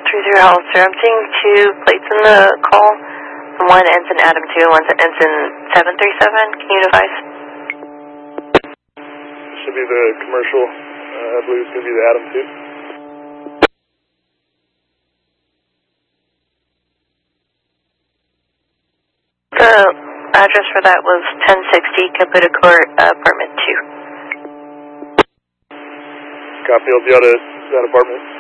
30 Hollister. I'm seeing two plates in the call. One ends in Adam 2 and one ends in 737. Can you advise? Should be the commercial. I believe it's going to be the Adam 2. The address for that was 1060 Caputa Court, apartment 2. Copy, I'll be out of that apartment.